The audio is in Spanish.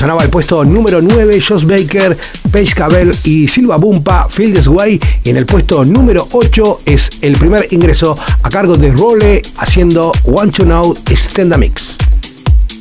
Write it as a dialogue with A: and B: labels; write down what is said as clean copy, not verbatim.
A: Sonaba el puesto número 9, Josh Baker, Paige Cabell y Silva Bumpa, Feel This Way. Y en el puesto número 8 es el primer ingreso a cargo de Role haciendo Want to Know Extenda Mix.